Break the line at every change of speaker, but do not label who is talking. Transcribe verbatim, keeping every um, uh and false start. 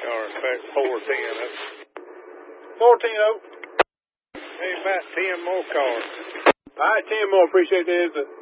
Or in fact, four ten. That's
fourteen oh.
hey, about ten more cars.
All right, ten more. Appreciate the answer.